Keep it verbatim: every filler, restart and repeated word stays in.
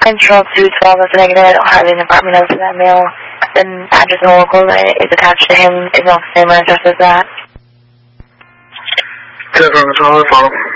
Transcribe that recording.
Control two twelve is negative. I don't have an apartment number for that mail. The address in the local that is attached to him is not the same address as that. ten from the follow.